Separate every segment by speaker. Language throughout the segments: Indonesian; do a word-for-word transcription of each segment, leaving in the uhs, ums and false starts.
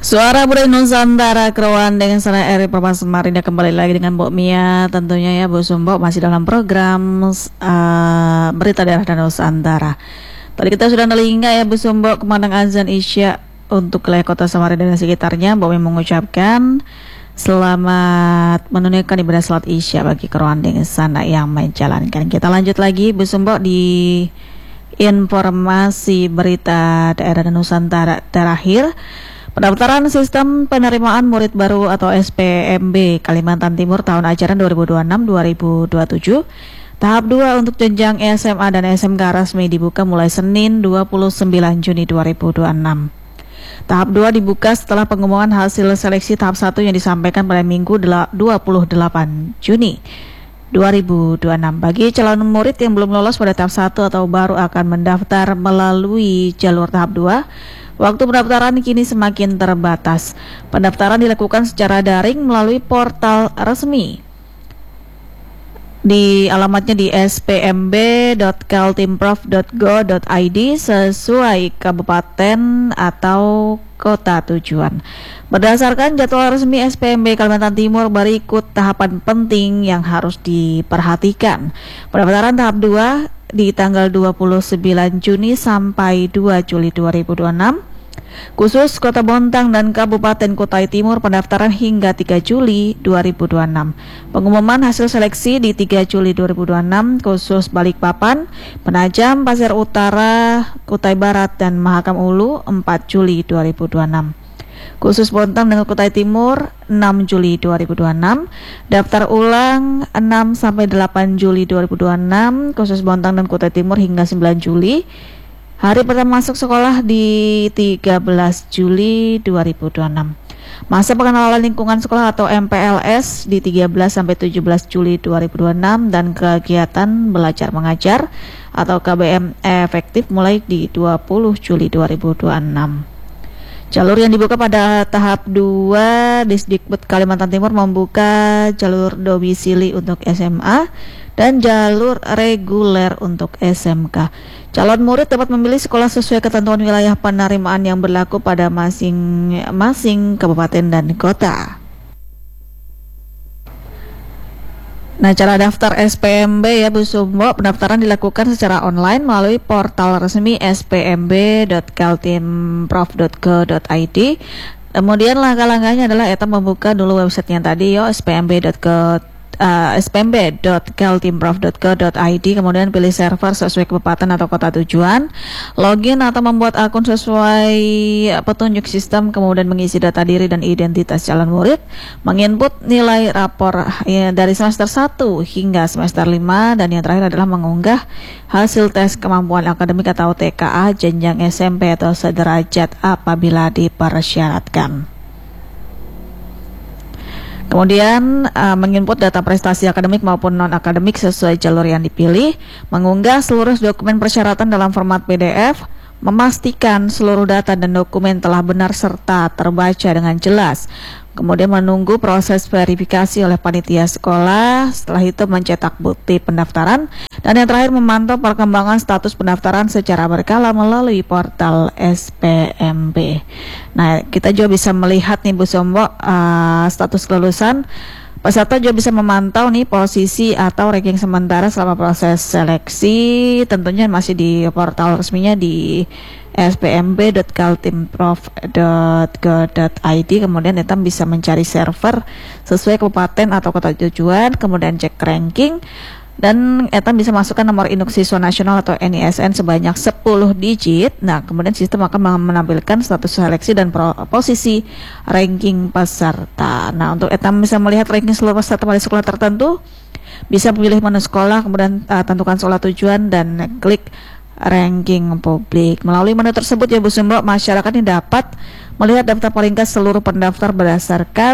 Speaker 1: Suara Budaya Nusantara Keruan dengan sana Eri Permas Samarinda kembali lagi dengan Mbok Mia tentunya ya Bu Sumbo masih dalam program uh, Berita Daerah dan Nusantara. Tadi kita sudah telinga ya Bu Sumbo kemandang azan Isya untuk wilayah kota Samarinda dan sekitarnya. Mbok Mia mengucapkan selamat menunaikan ibadah salat Isya bagi Keruan dengan sana yang menjalankan. Kita lanjut lagi Bu Sumbo di informasi Berita Daerah dan Nusantara terakhir. Pendaftaran Sistem Penerimaan Murid Baru atau S P M B Kalimantan Timur tahun ajaran dua ribu dua puluh enam dua ribu dua puluh tujuh tahap dua untuk jenjang S M A dan S M K resmi dibuka mulai Senin dua puluh sembilan Juni dua ribu dua puluh enam. Tahap dua dibuka setelah pengumuman hasil seleksi tahap satu yang disampaikan pada Minggu dua puluh delapan Juni dua ribu dua puluh enam. Bagi calon murid yang belum lolos pada tahap satu atau baru akan mendaftar melalui jalur tahap dua, waktu pendaftaran kini semakin terbatas. Pendaftaran dilakukan secara daring melalui portal resmi. Di alamatnya di s p m b dot kaltimprof dot go dot i d sesuai kabupaten atau kota tujuan. Berdasarkan jadwal resmi S P M B Kalimantan Timur berikut tahapan penting yang harus diperhatikan. Pendaftaran tahap dua di tanggal dua puluh sembilan Juni sampai dua Juli dua ribu dua puluh enam. Khusus Kota Bontang dan Kabupaten Kutai Timur pendaftaran hingga tiga Juli dua ribu dua puluh enam. Pengumuman hasil seleksi di tiga Juli dua ribu dua puluh enam khusus Balikpapan, Penajam, Pasir Utara, Kutai Barat dan Mahakam Ulu empat Juli dua ribu dua puluh enam. Khusus Bontang dan Kutai Timur enam Juli dua ribu dua puluh enam. Daftar ulang enam sampai delapan Juli dua ribu dua puluh enam. Khusus Bontang dan Kutai Timur hingga sembilan Juli. Hari pertama masuk sekolah di tiga belas Juli dua ribu dua puluh enam. Masa pengenalan lingkungan sekolah atau M P L S di tiga belas sampai tujuh belas Juli dua ribu dua puluh enam dan kegiatan belajar mengajar atau K B M efektif mulai di dua puluh Juli dua ribu dua puluh enam. Jalur yang dibuka pada tahap dua, Disdikbud Kalimantan Timur membuka jalur domisili untuk S M A dan jalur reguler untuk S M K. Calon murid dapat memilih sekolah sesuai ketentuan wilayah penerimaan yang berlaku pada masing-masing kabupaten dan kota. Nah, cara daftar S P M B ya Bu Sumbo, pendaftaran dilakukan secara online melalui portal resmi s p m b dot kaltimprof dot go dot i d. Kemudian langkah-langkahnya adalah eta membuka dulu websitenya tadi yo s p m b dot go Uh, s p m b dot kaltimprof dot go dot i d, kemudian pilih server sesuai kabupaten atau kota tujuan, login atau membuat akun sesuai petunjuk sistem, kemudian mengisi data diri dan identitas calon murid, menginput nilai rapor ya, dari semester satu hingga semester lima, dan yang terakhir adalah mengunggah hasil tes kemampuan akademik atau T K A jenjang S M P atau sederajat apabila dipersyaratkan. Kemudian uh, menginput data prestasi akademik maupun non-akademik sesuai jalur yang dipilih, mengunggah seluruh dokumen persyaratan dalam format P D F, memastikan seluruh data dan dokumen telah benar serta terbaca dengan jelas. Kemudian menunggu proses verifikasi oleh panitia sekolah, setelah itu mencetak bukti pendaftaran, dan yang terakhir memantau perkembangan status pendaftaran secara berkala melalui portal S P M B. Nah, kita juga bisa melihat nih Bu Sumbo uh, status kelulusan. Peserta juga bisa memantau nih posisi atau ranking sementara selama proses seleksi, tentunya masih di portal resminya di s p m b dot kaltimprof dot go dot i d. Kemudian kita bisa mencari server sesuai kabupaten atau kota tujuan, kemudian cek ranking, dan Eta bisa masukkan nomor induk siswa nasional atau N I S N sebanyak sepuluh digit. Nah, kemudian sistem akan menampilkan status seleksi dan pro, posisi ranking peserta. Nah, untuk Eta bisa melihat ranking seluruh peserta pada sekolah tertentu, bisa memilih menu sekolah, kemudian uh, tentukan sekolah tujuan dan klik ranking publik. Melalui menu tersebut ya Bu Sumbo, masyarakat ini dapat melihat daftar peringkat seluruh pendaftar berdasarkan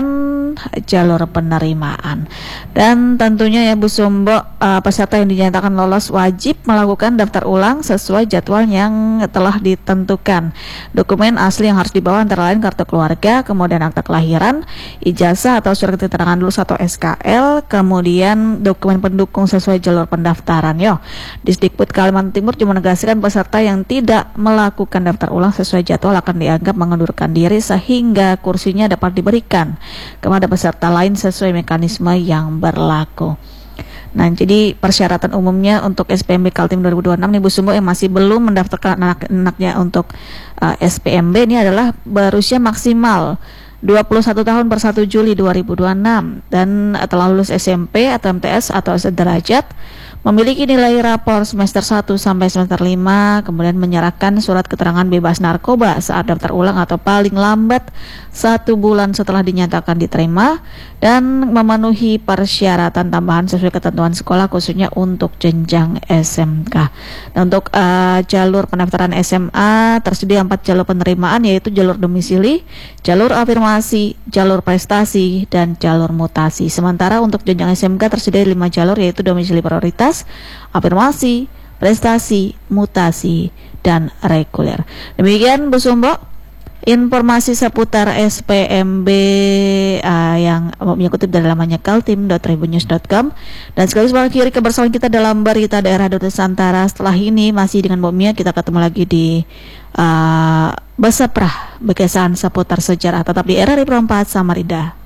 Speaker 1: jalur penerimaan. Dan tentunya ya Bu Sumbo, uh, peserta yang dinyatakan lolos wajib melakukan daftar ulang sesuai jadwal yang telah ditentukan. Dokumen asli yang harus dibawa antara lain kartu keluarga, kemudian akta kelahiran, ijazah atau surat keterangan lulus atau S K L, kemudian dokumen pendukung sesuai jalur pendaftaran. Yo, Disdikbud Kalimantan Timur juga menegaskan peserta yang tidak melakukan daftar ulang sesuai jadwal akan dianggap mengundurkan diri sehingga kursinya dapat diberikan kepada peserta lain sesuai mekanisme yang berlaku. Nah, jadi persyaratan umumnya untuk S P M B Kaltim dua ribu dua puluh enam nih Bu Sumbo yang masih belum mendaftarkan anak-anaknya untuk uh, S P M B ini adalah berusia maksimal dua puluh satu tahun per satu Juli dua ribu dua puluh enam dan telah lulus S M P atau M T S atau sederajat, memiliki nilai rapor semester satu sampai semester lima, kemudian menyerahkan surat keterangan bebas narkoba saat daftar ulang atau paling lambat satu bulan setelah dinyatakan diterima, dan memenuhi persyaratan tambahan sesuai ketentuan sekolah khususnya untuk jenjang S M K. Dan untuk uh, jalur pendaftaran S M A tersedia empat jalur penerimaan, yaitu jalur domisili, jalur afirmasi, jalur prestasi, dan jalur mutasi. Sementara untuk jenjang S M K tersedia lima jalur, yaitu domisili prioritas, afirmasi, prestasi, mutasi, dan reguler. Demikian Bu Sumbo, informasi seputar S P M B uh, yang Mbak kutip dari lamannya kaltim dot tribunnews dot com. Dan sekaligus mengakhiri kebersamaan kita dalam Berita Daerah Nusantara. Setelah ini masih dengan Mbak Mia, kita ketemu lagi di uh, Basaprah, Bekesan seputar sejarah. Tetap di R R I Perempat Samarinda.